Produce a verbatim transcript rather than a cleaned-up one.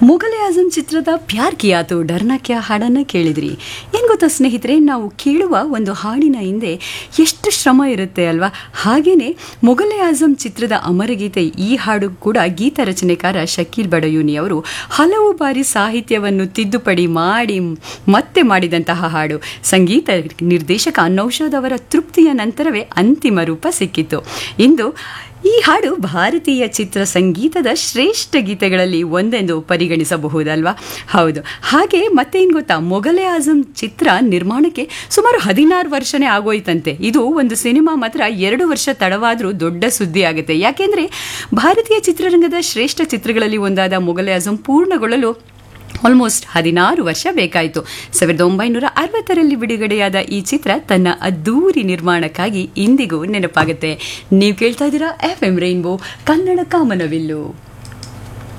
ಮುಘಲ್ ಆಜಮ್ ಚಿತ್ರದ ಪ್ಯಾರ್ ಕಿಯಾ ತೋ ಡರ್ನಾ ಕ್ಯಾ ಹಾಡನ್ನು ಕೇಳಿದ್ರಿ. ಏನು ಗೊತ್ತಾ ಸ್ನೇಹಿತರೆ, ನಾವು ಕೇಳುವ ಒಂದು ಹಾಡಿನ ಹಿಂದೆ ಎಷ್ಟು ಶ್ರಮ ಇರುತ್ತೆ ಅಲ್ವಾ. ಹಾಗೆಯೇ ಮುಘಲ್ ಆಜಮ್ ಚಿತ್ರದ ಅಮರಗೀತೆ ಈ ಹಾಡು ಕೂಡ ಗೀತ ರಚನೆಕಾರ ಶಕೀಲ್ ಬಡಯೂನಿ ಅವರು ಹಲವು ಬಾರಿ ಸಾಹಿತ್ಯವನ್ನು ತಿದ್ದುಪಡಿ ಮಾಡಿ ಮತ್ತೆ ಮಾಡಿದಂತಹ ಹಾಡು. ಸಂಗೀತ ನಿರ್ದೇಶಕ ನೌಶಾದ್ ಅವರ ತೃಪ್ತಿಯ ನಂತರವೇ ಅಂತಿಮ ರೂಪ ಸಿಕ್ಕಿತು. ಇಂದು ಈ ಹಾಡು ಭಾರತೀಯ ಚಿತ್ರ ಸಂಗೀತದ ಶ್ರೇಷ್ಠ ಗೀತೆಗಳಲ್ಲಿ ಒಂದೆಂದು ಪರಿಗಣಿಸಬಹುದಲ್ವಾ. ಹೌದು, ಹಾಗೆ ಮತ್ತೇನು ಗೊತ್ತಾ, ಮೊಘಲ್ ಆಜಮ್ ಚಿತ್ರ ನಿರ್ಮಾಣಕ್ಕೆ ಸುಮಾರು ಹದಿನಾರು ವರ್ಷನೇ ಆಗೋಯ್ತಂತೆ. ಇದು ಒಂದು ಸಿನಿಮಾ ಮಾತ್ರ ಎರಡು ವರ್ಷ ತಡವಾದರೂ ದೊಡ್ಡ ಸುದ್ದಿ ಆಗುತ್ತೆ. ಯಾಕೆಂದರೆ ಭಾರತೀಯ ಚಿತ್ರರಂಗದ ಶ್ರೇಷ್ಠ ಚಿತ್ರಗಳಲ್ಲಿ ಒಂದಾದ ಮೊಘಲ್ ಆಜಮ್ ಪೂರ್ಣಗೊಳ್ಳಲು ಆಲ್ಮೋಸ್ಟ್ ಹದಿನಾರು ವರ್ಷ ಬೇಕಾಯಿತು. ಸಾವಿರದ ಒಂಬೈನೂರ ಅರವತ್ತರಲ್ಲಿ ಬಿಡುಗಡೆಯಾದ ಈ ಚಿತ್ರ ತನ್ನ ಅದ್ದೂರಿ ನಿರ್ಮಾಣಕ್ಕಾಗಿ ಇಂದಿಗೂ ನೆನಪಾಗುತ್ತೆ. ನೀವು ಕೇಳ್ತಾ ಇದ್ದೀರಾ ಎಫ್ ಎಂ ರೈನ್ಬೋ ಕನ್ನಡ ಕಾಮನವಿಲ್ಲು.